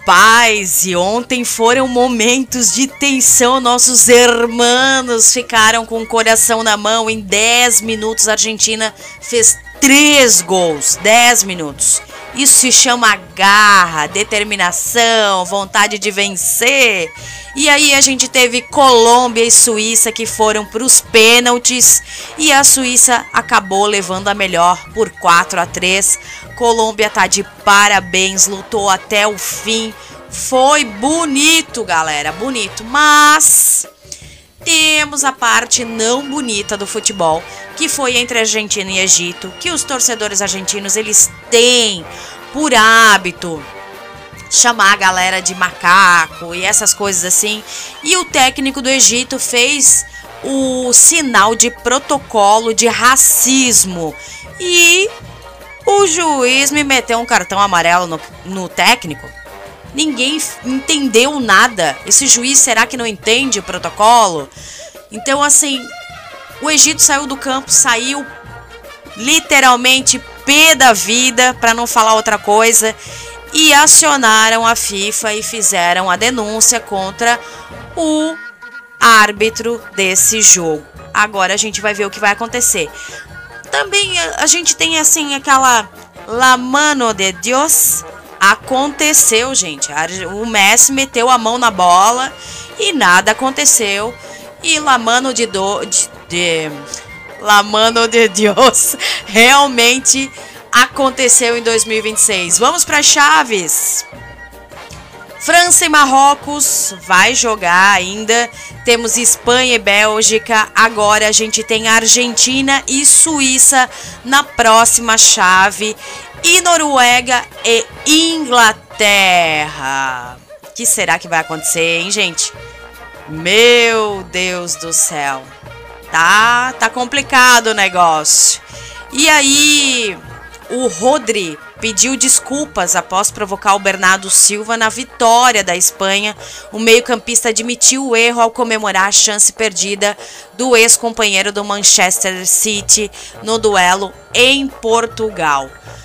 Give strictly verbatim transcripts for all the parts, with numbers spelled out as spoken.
Rapaz, e ontem foram momentos de tensão. Nossos hermanos ficaram com o coração na mão. Em dez minutos a Argentina fez três gols. dez minutos. Isso se chama garra, determinação, vontade de vencer. E aí a gente teve Colômbia e Suíça que foram para os pênaltis. E a Suíça acabou levando a melhor por quatro a três. Colômbia tá de parabéns, lutou até o fim. Foi bonito, galera, bonito. Mas temos a parte não bonita do futebol, que foi entre Argentina e Egito, que os torcedores argentinos, eles têm por hábito chamar a galera de macaco e essas coisas assim. E o técnico do Egito fez o sinal de protocolo de racismo. E o juiz me meteu um cartão amarelo no, no técnico. Ninguém entendeu nada. Esse juiz, será que não entende o protocolo? Então, assim, o Egito saiu do campo, saiu literalmente pé da vida, para não falar outra coisa, e acionaram a FIFA e fizeram a denúncia contra o árbitro desse jogo. Agora a gente vai ver o que vai acontecer. Também a gente tem assim aquela La mano de Dios. Aconteceu, gente. O Messi meteu a mão na bola e nada aconteceu. E La mano de, do, de, de La mano de Dios realmente aconteceu em dois mil e vinte e seis. Vamos para as chaves. França e Marrocos vai jogar ainda. Temos Espanha e Bélgica. Agora a gente tem Argentina e Suíça na próxima chave. E Noruega e Inglaterra. O que será que vai acontecer, hein, gente? Meu Deus do céu. Tá, tá complicado o negócio. E aí, o Rodri pediu desculpas após provocar o Bernardo Silva na vitória da Espanha. O meio-campista admitiu o erro ao comemorar a chance perdida do ex-companheiro do Manchester City no duelo em Portugal.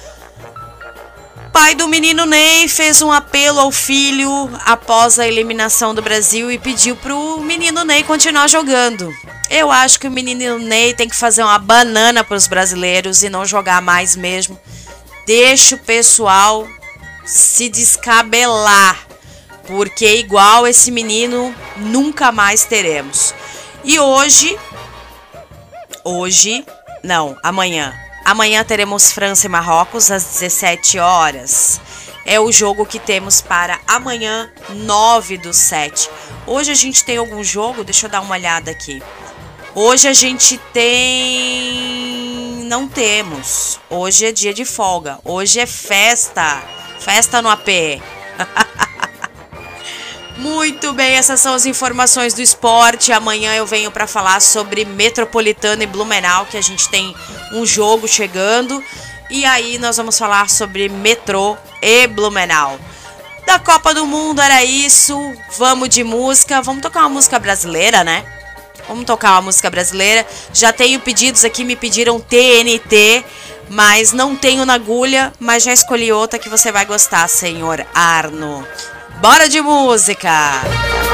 Pai do menino Ney fez um apelo ao filho após a eliminação do Brasil e pediu pro menino Ney continuar jogando. Eu acho que o menino Ney tem que fazer uma banana para os brasileiros e não jogar mais mesmo. Deixa o pessoal se descabelar, porque igual esse menino nunca mais teremos. E hoje, hoje, não, amanhã. Amanhã teremos França e Marrocos às dezessete horas. É o jogo que temos para amanhã, nove do sete. Hoje a gente tem algum jogo? Deixa eu dar uma olhada aqui. Hoje a gente tem... Não temos. Hoje é dia de folga. Hoje é festa. Festa no A P. Muito bem, essas são as informações do esporte. Amanhã eu venho para falar sobre Metropolitano e Blumenau, que a gente tem um jogo chegando. E aí nós vamos falar sobre Metrô e Blumenau. Da Copa do Mundo era isso. Vamos de música. Vamos tocar uma música brasileira, né? Vamos tocar uma música brasileira. Já tenho pedidos aqui, me pediram T N T, mas não tenho na agulha. Mas já escolhi outra que você vai gostar, senhor Arno. Bora de música!